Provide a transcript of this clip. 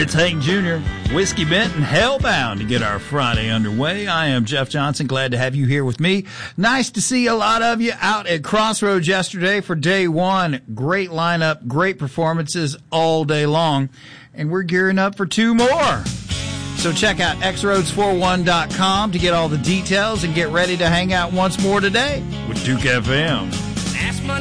It's Hank Jr., Whiskey Bent, and Hellbound to get our Friday underway. I am Jeff Johnson. Glad to have you here with me. Nice to see a lot of you out at Crossroads yesterday for day one. Great lineup, great performances all day long. And we're gearing up for two more. So check out xroads41.com to get all the details and get ready to hang out once more today with Duke FM.